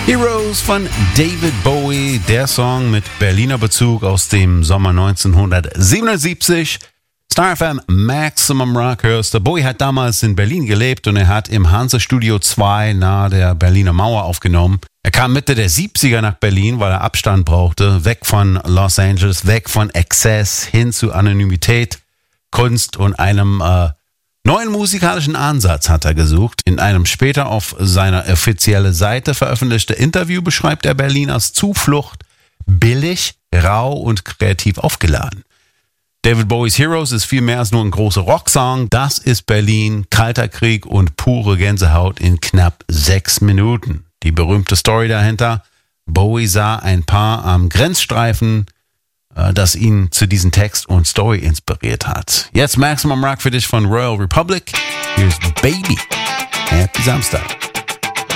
Heroes von David Bowie, der Song mit Berliner Bezug aus dem Sommer 1977. Star FM Maximum Rock hörst du. Bowie hat damals in Berlin gelebt und er hat im Hanse Studio 2 nahe der Berliner Mauer aufgenommen. Er kam Mitte der 70er nach Berlin, weil er Abstand brauchte, weg von Los Angeles, weg von Exzess, hin zu Anonymität, Kunst und einem neuen musikalischen Ansatz hat er gesucht. In einem später auf seiner offiziellen Seite veröffentlichte Interview beschreibt er Berlin als Zuflucht, billig, rau und kreativ aufgeladen. David Bowies Heroes ist viel mehr als nur ein großer Rocksong. Das ist Berlin, Kalter Krieg und pure Gänsehaut in knapp 6 Minuten. Die berühmte Story dahinter: Bowie sah ein Paar am Grenzstreifen, das ihn zu diesem Text und Story inspiriert hat. Jetzt Maximum Rock für dich von Royal Republic. Hier ist Baby. Happy Samstag.